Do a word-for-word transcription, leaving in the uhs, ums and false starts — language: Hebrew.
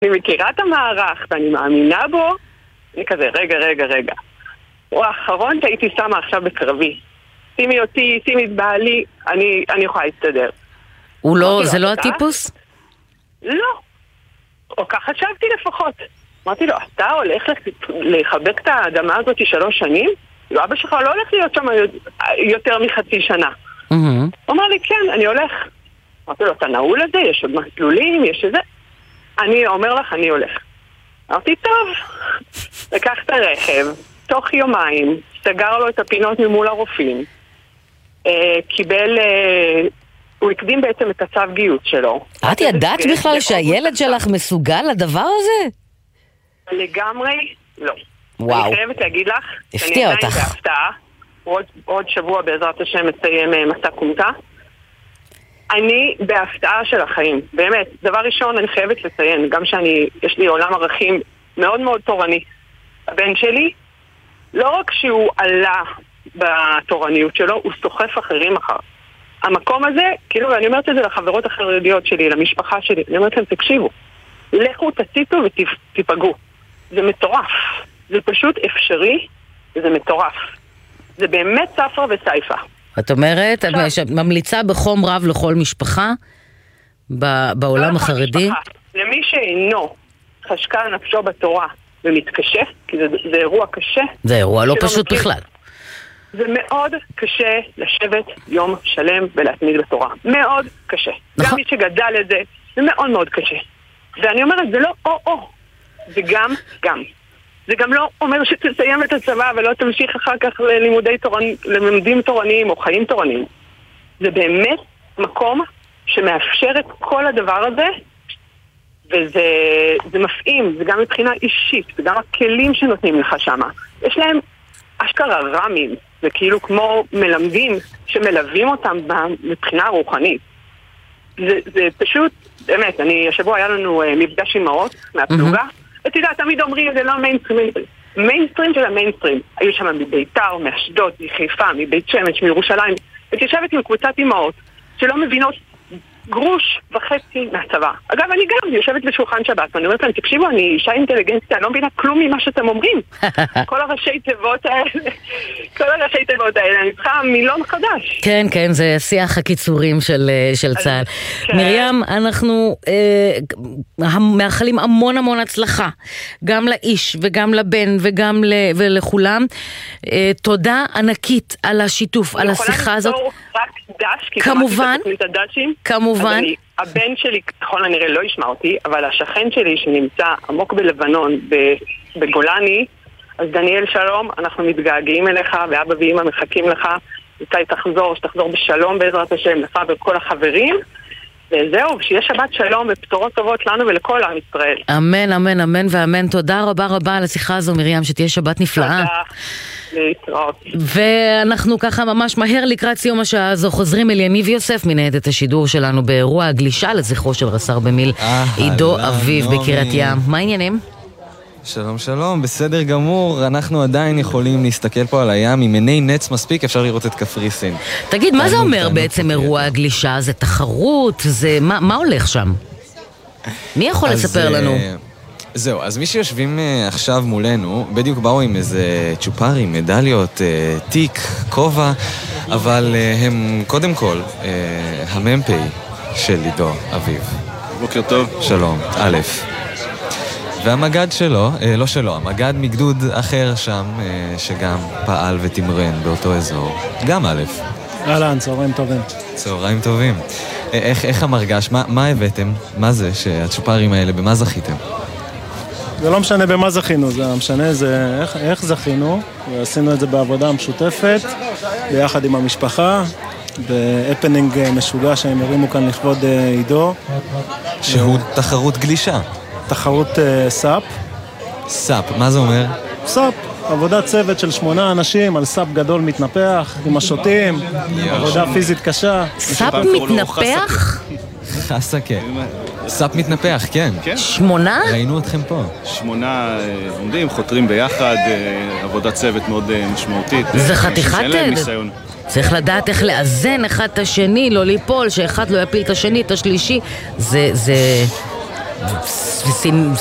אני מכירה את המערך ואני מאמינה בו. אני כזה, רגע, רגע, רגע. הוא האחרון שהייתי שמה עכשיו בקרבי. שימי אותי, שימי את בעלי, אני, אני יכולה להסתדר. הוא לא, זה לו, לא אתה? הטיפוס? לא. או ככה חשבתי לפחות. אמרתי לו, אתה הולך לחבק את האדמה הזאת שלוש שנים? לא, אבא שלך לא הולך להיות שם יותר מחצי שנה. Mm-hmm. הוא אמר לי, כן, אני הולך. אמרתי לו, אתה נעול לזה? יש עוד מסלולים? יש איזה? אני אומר לך, אני הולך. אמרתי, טוב. לקח את הרכב, תוך יומיים, סגר לו את הפינות ממול הרופאים, אה, קיבל... אה, הוא הקדים בעצם את הצו גיוס שלו. את ידעת בכלל שהילד שלך מסוגל לדבר הזה? לגמרי לא. וואו. אני חייבת להגיד לך, הפתיע אותך. בהפתעה, עוד, עוד שבוע בעזרת השם מסיים מסע קומטה. אני בהפתעה של החיים, באמת. דבר ראשון, אני חייבת לציין, גם שאני, יש לי עולם ערכים מאוד מאוד תורני. הבן שלי, לא רק שהוא עלה בתורניות שלו, הוא סוחף אחרים אחר. המקום הזה, כאילו, ואני אומרת את זה לחברות החרדיות שלי, למשפחה שלי, אני אומרת להם, תקשיבו, לכו תציתו ותיפגעו. זה מטורף. זה פשוט אפשרי, וזה מטורף. זה באמת ספרה וסייפה. את אומרת, את ממליצה בחום רב לכל משפחה בעולם החרדי? למי שאינו חשקה נפשו בתורה ומתקשה, כי זה, זה אירוע קשה. זה אירוע לא פשוט בכלל. זה מאוד קשה לשבת יום שלם ולהתמיד בתורה. מאוד קשה. נכון. גם מי שגדל את זה, זה מאוד מאוד קשה. ואני אומרת, זה לא או-או. זה גם, גם. זה גם לא אומר שתסיים את הצבא ולא תמשיך אחר כך ללימודי תורנ... ללימודים תורניים או חיים תורניים. זה באמת מקום שמאפשר את כל הדבר הזה, וזה זה מפעים, זה גם מבחינה אישית, זה גם הכלים שנותנים לך שמה. יש להם אשכרה רמים, זה כאילו כמו מלמדים שמלווים אותם מבחינה רוחנית. זה, זה פשוט, באמת, אני, השבוע היה לנו uh, מפגש עם מאות מהפלוגה, mm-hmm. ותדע, תמיד אומרים, זה לא מיינסטרים, מיינסטרים של המיינסטרים. היו שם מביתר, מאשדוד, מחיפה, מבית שמש, מירושלים, ותשבת עם קבוצת אימהות שלא מבינות גרוש וחצי מהצבא. אגב, אני גם יושבת בשולחן שבת, ואני אומרת להם, תקשיבו, אני אישה אינטליגנטית, אני לא מבינה כלום ממה שאתם אומרים. כל הראשי תיבות האלה, כל הראשי תיבות האלה, אני צריכה מילון חדש. כן, כן, זה שיח הקיצורים של, של צה"ל. כן. מרים, אנחנו אה, מאחלים המון המון הצלחה, גם לאיש וגם לבן וגם ל, ולכולם. אה, תודה ענקית על השיתוף, על השיחה הזאת. רק דש, כי כמובן, כמובן. אני, הבן שלי ככל הנראה לא ישמע אותי, אבל השכן שלי שנמצא עמוק בלבנון, בגולני, אז דניאל שלום, אנחנו מתגעגעים אליך, ואבא ואמא מחכים לך, איתי תחזור, שתחזור בשלום בעזרת השם, לך וכל החברים, וזהו, שיהיה שבת שלום ופתורות טובות לנו ולכל עם ישראל. אמן, אמן, אמן ואמן. תודה רבה רבה על השיחה הזו, מרים, שתהיה שבת נפלאה. תודה. להתראות. ואנחנו ככה ממש מהר לקראת סיום השעה הזו חוזרים אל יניב יוסף מנהלת השידור שלנו באירוע הגלישה לזכרו של רס"ר במיל' עידו אביב בקריית ים. מה העניינים? שלום שלום, בסדר גמור. אנחנו עדיין יכולים להסתכל פה על הים עם עיני נץ מספיק, אפשר לראות את קפריסין. תגיד, מה זה אומר בעצם אירוע הגלישה? זה תחרות? זה מה, מה הולך שם? מי יכול לספר לנו? זהו, אז מי שיושבים uh, עכשיו מולנו, בדיוק באו עם איזה צ'ופרי, מדליות, uh, תיק, כובע, אבל uh, הם קודם כל uh, הממפי של עידו אביב. בוקר טוב. שלום, א'. והמגד שלו, uh, לא שלו, המגד מגדוד אחר שם, uh, שגם פעל ותמרן באותו אזור, גם א'. אהלן, צהריים טובים. צהריים טובים. Uh, איך, איך המרגש? מה, מה הבאתם? מה זה שהצ'ופרים האלה, במה זכיתם? זה לא משנה במה זכינו, זה משנה זה איך, איך זכינו, ועשינו את זה בעבודה משותפת, ביחד עם המשפחה, בהפנינג משוגע שהם הרימו כאן לכבוד עידו. שהוא ו... תחרות גלישה. תחרות uh, סאפ. סאפ, מה זה אומר? סאפ, עבודת צוות של שמונה אנשים על סאפ גדול מתנפח, עם השוטים, עבודה פיזית קשה. סאפ מתנפח? חסקה. סאפ מתנפח, כן. שמונה? ראינו אתכם פה. שמונה עומדים, חותרים ביחד, עבודת צוות מאוד משמעותית. זה חתיכת... צריך לדעת איך לאזן אחד את השני, לא ליפול, שאחד לא יפיל את השני, את השלישי. זה, זה... וסין,